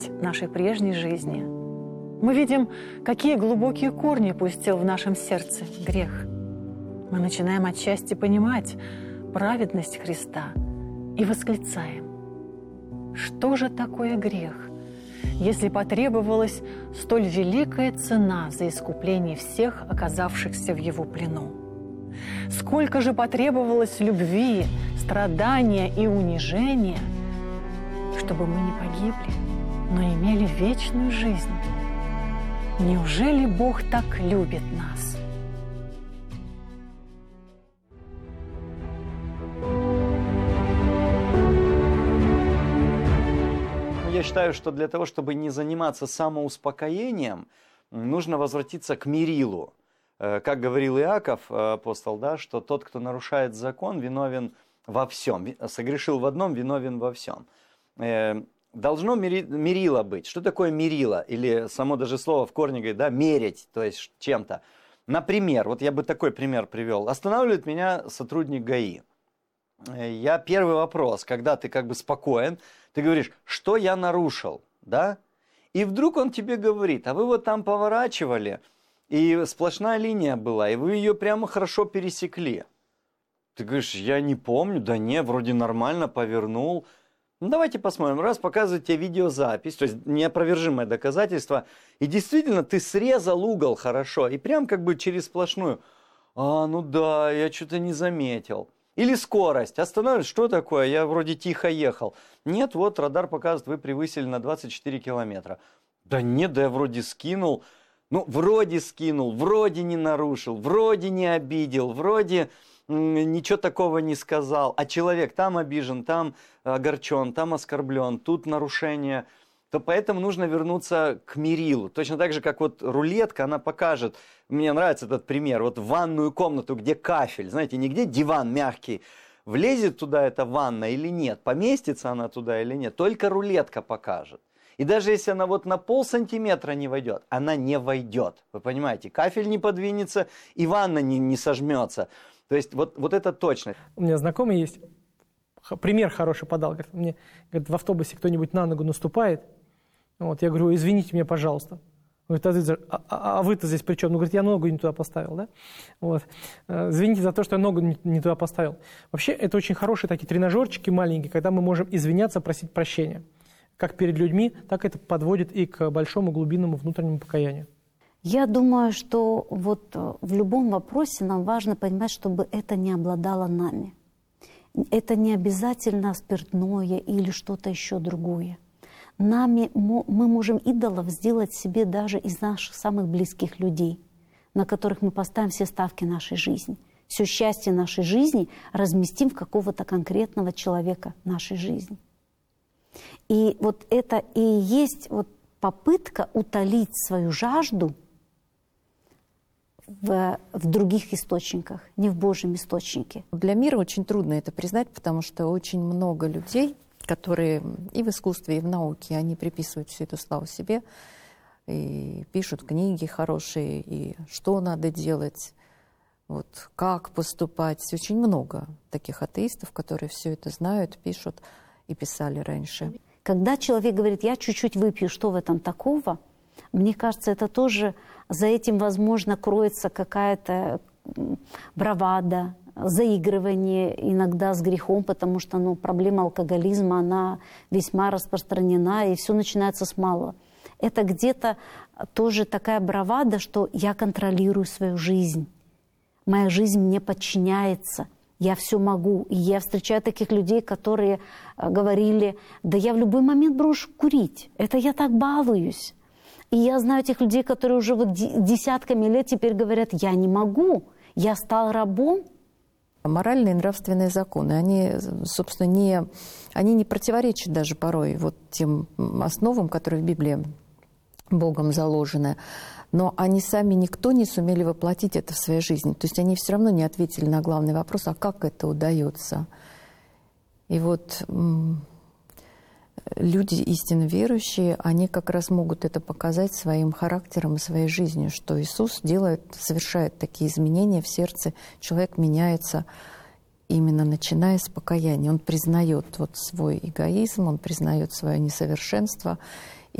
нашей прежней жизни. Мы видим, какие глубокие корни пустил в нашем сердце грех. Мы начинаем отчасти понимать праведность Христа и восклицаем: что же такое грех, если потребовалась столь великая цена за искупление всех, оказавшихся в его плену? Сколько же потребовалось любви, страдания и унижения, чтобы мы не погибли, но имели вечную жизнь? Неужели Бог так любит нас? Я считаю, что для того, чтобы не заниматься самоуспокоением, нужно возвратиться к мерилу. Как говорил Иаков, апостол, да, что тот, кто нарушает закон, виновен во всем. Согрешил в одном, виновен во всем. Должно мерило быть. Что такое мерило? Или само даже слово в корне говорит, да, мерить, то есть чем-то. Например, вот я бы такой пример привел. Останавливает меня сотрудник ГАИ. Я первый вопрос, когда ты как бы спокоен, ты говоришь, что я нарушил, да? И вдруг он тебе говорит, а вы вот там поворачивали, и сплошная линия была, и вы ее прямо хорошо пересекли. Ты говоришь, я не помню, да не, вроде нормально повернул. Ну давайте посмотрим, раз показывает тебе видеозапись, то есть неопровержимое доказательство, и действительно ты срезал угол хорошо, и прям как бы через сплошную. А, ну да, я что-то не заметил. Или скорость. Остановились, что такое? Я вроде тихо ехал. Нет, вот радар показывает, вы превысили на 24 километра. Да нет, да я вроде скинул. Ну, вроде скинул, вроде не нарушил, вроде не обидел, вроде ничего такого не сказал. А человек там обижен, там огорчен, там оскорблен, тут нарушение. То поэтому нужно вернуться к мерилу. Точно так же, как вот рулетка, она покажет, мне нравится этот пример, вот в ванную комнату, где кафель, знаете, не где диван мягкий, влезет туда эта ванна или нет, поместится она туда или нет, только рулетка покажет. И даже если она вот на полсантиметра не войдет, она не войдет. Вы понимаете, кафель не подвинется и ванна не сожмется. То есть вот это точно. У меня знакомый есть, пример хороший подал. Говорит, мне говорит, в автобусе кто-нибудь на ногу наступает. Вот, я говорю, извините меня, пожалуйста. Он говорит, а вы-то здесь при чем? Ну, говорит, я ногу не туда поставил, да? Вот. Извините за то, что я ногу не туда поставил. Вообще, это очень хорошие такие тренажерчики маленькие, когда мы можем извиняться, просить прощения. Как перед людьми, так это подводит и к большому глубинному внутреннему покаянию. Я думаю, что вот в любом вопросе нам важно понимать, чтобы это не обладало нами. Это не обязательно спиртное или что-то еще другое. Мы можем идолов сделать себе даже из наших самых близких людей, на которых мы поставим все ставки нашей жизни. Все счастье нашей жизни разместим в какого-то конкретного человека нашей жизни. И вот это и есть вот попытка утолить свою жажду в других источниках, не в Божьем источнике. Для мира очень трудно это признать, потому что очень много людей, которые и в искусстве, и в науке, они приписывают всю эту славу себе, и пишут книги хорошие, и что надо делать, вот, как поступать. Очень много таких атеистов, которые все это знают, пишут и писали раньше. Когда человек говорит, я чуть-чуть выпью, что в этом такого, мне кажется, это тоже за этим, возможно, кроется какая-то бравада, заигрывание иногда с грехом, потому что проблема алкоголизма, она весьма распространена, и все начинается с малого. Это где-то тоже такая бравада, что я контролирую свою жизнь, моя жизнь мне подчиняется, я все могу. И я встречаю таких людей, которые говорили, да я в любой момент брошу курить, это я так балуюсь. И я знаю тех людей, которые уже вот десятками лет теперь говорят, я не могу, я стал рабом. Моральные и нравственные законы, они, собственно, не противоречат даже порой вот тем основам, которые в Библии Богом заложены, но они сами, никто не сумели воплотить это в своей жизни. То есть они все равно не ответили на главный вопрос, а как это удается. И вот люди истинно верующие, они как раз могут это показать своим характером и своей жизнью, что Иисус совершает такие изменения в сердце, человек меняется именно начиная с покаяния. Он признает вот свой эгоизм, он признает свое несовершенство